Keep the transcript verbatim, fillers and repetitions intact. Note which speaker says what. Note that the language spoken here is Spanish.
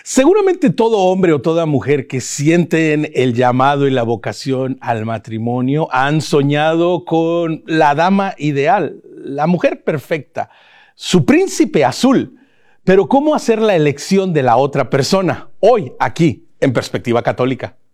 Speaker 1: Seguramente todo hombre o toda mujer que sienten el llamado y la vocación al matrimonio han soñado con la dama ideal, la mujer perfecta, su príncipe azul. Pero ¿cómo hacer la elección de la otra persona? Hoy, aquí, en Perspectiva Católica.